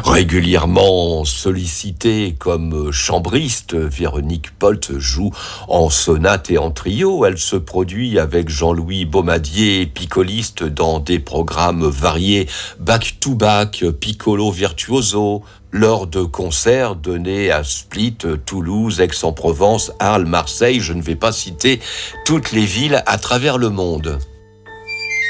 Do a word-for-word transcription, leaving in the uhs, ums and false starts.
Régulièrement sollicitée comme chambriste, Véronique Polt joue en sonate et en trio. Elle se produit avec Jean-Louis Baumadier, picoliste dans des programmes variés, back-to-back, piccolo virtuoso, lors de concerts donnés à Split, Toulouse, Aix-en-Provence, Arles, Marseille. Je ne vais pas citer toutes les villes à travers le monde.